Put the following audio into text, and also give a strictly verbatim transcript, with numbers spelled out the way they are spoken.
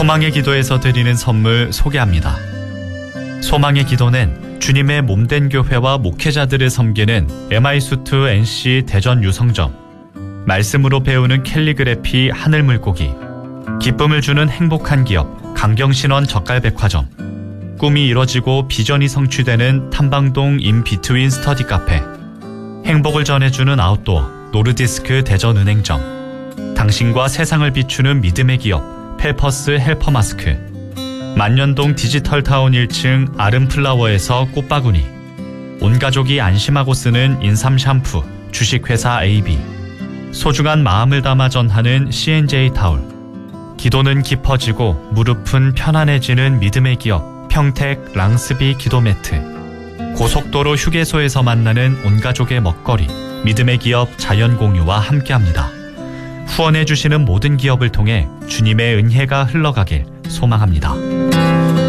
소망의 기도에서 드리는 선물 소개합니다. 소망의 기도는 주님의 몸된 교회와 목회자들을 섬기는 엠아이수트 엔씨 대전 유성점, 말씀으로 배우는 캘리그래피 하늘물고기, 기쁨을 주는 행복한 기업 강경신원 젓갈백화점, 꿈이 이뤄지고 비전이 성취되는 탐방동 인비트윈 스터디 카페, 행복을 전해주는 아웃도어 노르디스크 대전은행점, 당신과 세상을 비추는 믿음의 기업 펠퍼스 헬퍼마스크, 만년동 디지털타운 일 층 아름플라워에서 꽃바구니, 온가족이 안심하고 쓰는 인삼 샴푸 주식회사 에이비, 소중한 마음을 담아 전하는 씨엔제이 타올, 기도는 깊어지고 무릎은 편안해지는 믿음의 기업 평택 랑스비 기도매트, 고속도로 휴게소에서 만나는 온가족의 먹거리 믿음의 기업 자연공유와 함께합니다. 후원해주시는 모든 기업을 통해 주님의 은혜가 흘러가길 소망합니다.